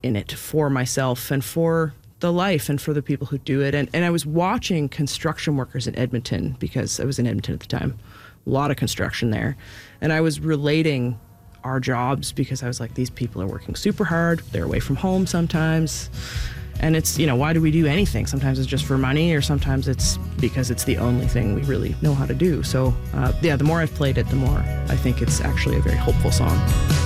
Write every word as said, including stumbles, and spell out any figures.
in it for myself and for the life and for the people who do it. And, and I was watching construction workers in Edmonton because I was in Edmonton at the time. A lot of construction there. And I was relating our jobs because I was like, these people are working super hard. They're away from home sometimes. And it's, you know, why do we do anything? Sometimes it's just for money, or sometimes it's because it's the only thing we really know how to do. So, uh, yeah, the more I've played it, the more I think it's actually a very hopeful song.